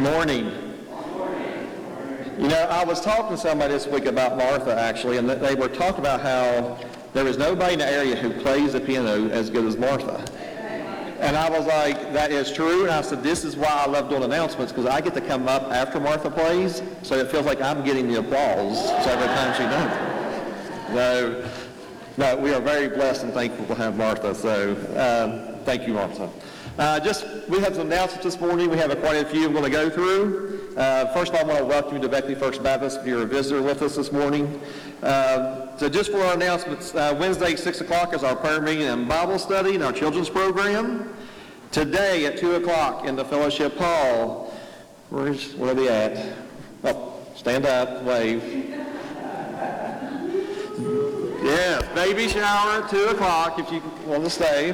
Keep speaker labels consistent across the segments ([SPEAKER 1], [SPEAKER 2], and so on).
[SPEAKER 1] morning. You know, I was talking to somebody this week about Martha, actually, and they were talking about how there is nobody in the area who plays the piano as good as Martha. And I was like, that is true. And I said, this is why I love doing announcements, because I get to come up after Martha plays, so it feels like I'm getting the applause every time she does it. So, no, we are very blessed and thankful to have Martha. So, thank you, Martha. We have some announcements this morning. We have quite a few I'm going to go through. First of all, I want to welcome you to Beckley First Baptist if you're a visitor with us this morning. So just for our announcements, Wednesday at 6 o'clock is our prayer meeting and Bible study in our children's program. Today at 2 o'clock in the fellowship hall, where are they at? Oh, stand up, wave. Yes, baby shower at 2 o'clock if you want to stay.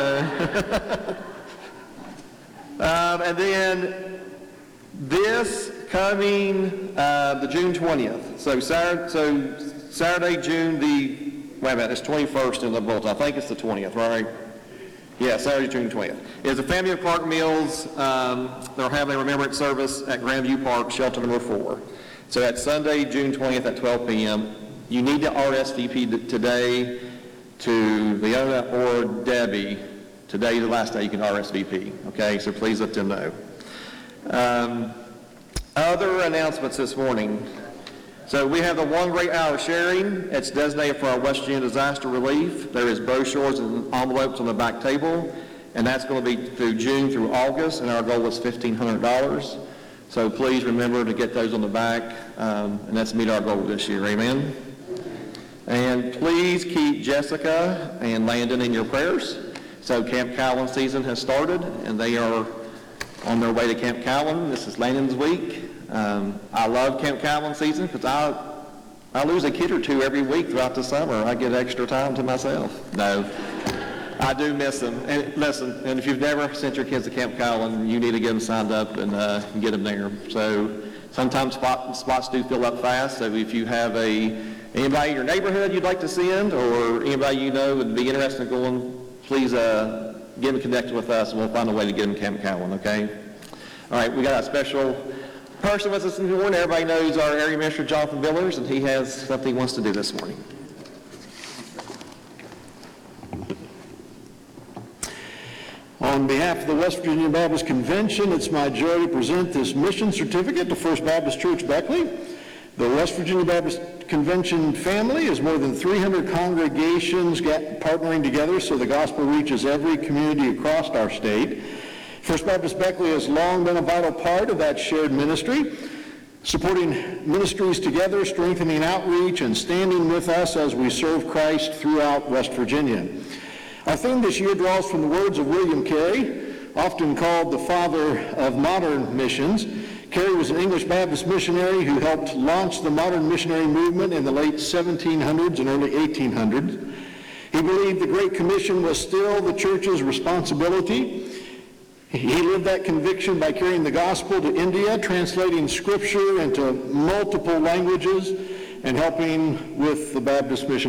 [SPEAKER 1] And then this coming the June 20th. So Saturday, it's 21st in the bulletin. I think it's the 20th, right? Yeah, Saturday, June 20th. It's a family of Clark Mills. They're having a remembrance service at Grandview Park, shelter number 4. So that's Sunday, June 20th at 12 p.m. You need to RSVP today to Leona or Debbie. Today is the last day you can RSVP, okay? So please let them know. Other announcements this morning. So we have the One Great Hour sharing. It's designated for our West Virginia disaster relief. There is brochures and envelopes on the back table, and that's going to be through June through August, and our goal is $1,500. So please remember to get those on the back, and that's to meet our goal this year, amen? And please keep Jessica and Landon in your prayers. So Camp Cowan season has started, and they are on their way to Camp Cowan. This is Landon's week. I love Camp Cowan season because I lose a kid or two every week throughout the summer. I get extra time to myself. No, I do miss them. And listen, and if you've never sent your kids to Camp Cowan, you need to get them signed up and get them there. So sometimes spots do fill up fast. So if you have anybody in your neighborhood you'd like to send, or anybody you know would be interested in going, please get them connected with us, and we'll find a way to get them to Camp Cowan, okay? All right, we got a special person with us this morning. Everybody knows our area minister, Jonathan Billers, and he has something he wants to do this morning.
[SPEAKER 2] On behalf of the West Virginia Baptist Convention, it's my joy to present this mission certificate to First Baptist Church Beckley. The West Virginia Baptist Convention family is more than 300 congregations partnering together so the gospel reaches every community across our state. First Baptist Beckley has long been a vital part of that shared ministry, supporting ministries together, strengthening outreach, and standing with us as we serve Christ throughout West Virginia. Our theme this year draws from the words of William Carey, often called the father of modern missions. Carey was an English Baptist missionary who helped launch the modern missionary movement in the late 1700s and early 1800s. He believed the Great Commission was still the church's responsibility. He lived that conviction by carrying the gospel to India, translating scripture into multiple languages, and helping with the Baptist mission